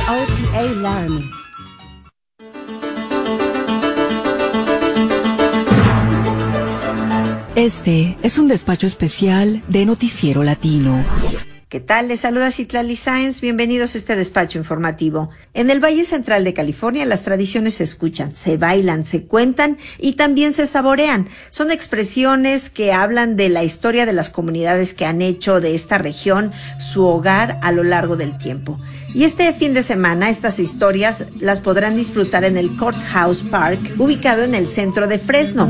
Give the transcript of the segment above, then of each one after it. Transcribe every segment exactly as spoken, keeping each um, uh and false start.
O T A Laramie. Este es un despacho especial de Noticiero Latino. ¿Qué tal? Les saluda Citlali Sáenz. Bienvenidos a este despacho informativo. En el Valle Central de California, las tradiciones se escuchan, se bailan, se cuentan y también se saborean. Son expresiones que hablan de la historia de las comunidades que han hecho de esta región su hogar a lo largo del tiempo. Y este fin de semana, estas historias las podrán disfrutar en el Courthouse Park, ubicado en el centro de Fresno.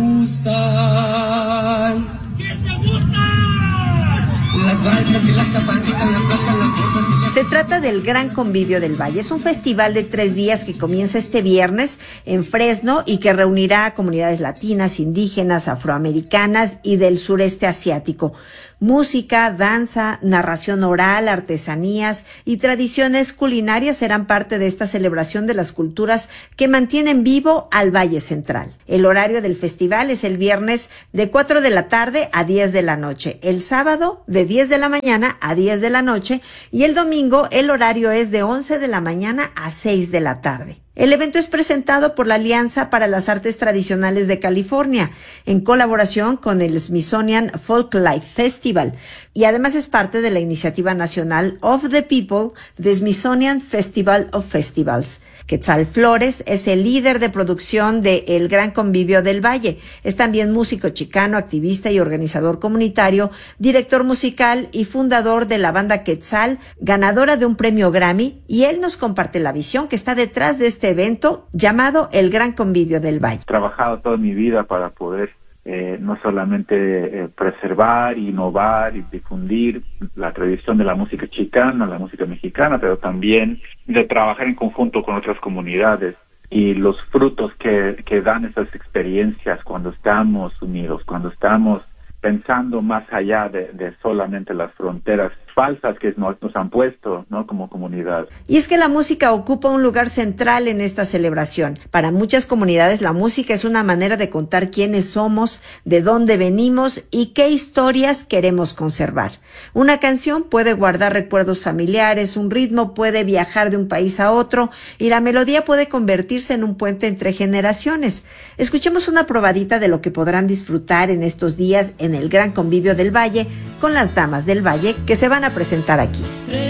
Se trata del Gran Convivio del Valle. Es un festival de tres días que comienza este viernes en Fresno y que reunirá a comunidades latinas, indígenas, afroamericanas y del sureste asiático. Música, danza, narración oral, artesanías y tradiciones culinarias serán parte de esta celebración de las culturas que mantienen vivo al Valle Central. El horario del festival es el viernes de cuatro de la tarde a diez de la noche, el sábado de diez de la mañana a diez de la noche y el domingo el horario es de once de la mañana a seis de la tarde. El evento es presentado por la Alianza para las Artes Tradicionales de California, en colaboración con el Smithsonian Folklife Festival, y además es parte de la iniciativa nacional Of the People, The Smithsonian Festival of Festivals. Quetzal Flores es el líder de producción de El Gran Convivio del Valle. Es también músico chicano, activista y organizador comunitario, director musical y fundador de la banda Quetzal, ganadora de un premio Grammy, y él nos comparte la visión que está detrás de este evento llamado El Gran Convivio del Valle. He trabajado toda mi vida para poder eh, no solamente eh, preservar, innovar y difundir la tradición de la música chicana, la música mexicana, pero también de trabajar en conjunto con otras comunidades y los frutos que, que dan esas experiencias cuando estamos unidos, cuando estamos pensando más allá de, de solamente las fronteras falsas que nos, nos han puesto, ¿no?, como comunidad. Y es que la música ocupa un lugar central en esta celebración. Para muchas comunidades la música es una manera de contar quiénes somos, de dónde venimos y qué historias queremos conservar. Una canción puede guardar recuerdos familiares, un ritmo puede viajar de un país a otro y la melodía puede convertirse en un puente entre generaciones. Escuchemos una probadita de lo que podrán disfrutar en estos días en el Gran Convivio del Valle con las Damas del Valle que se van a presentar aquí.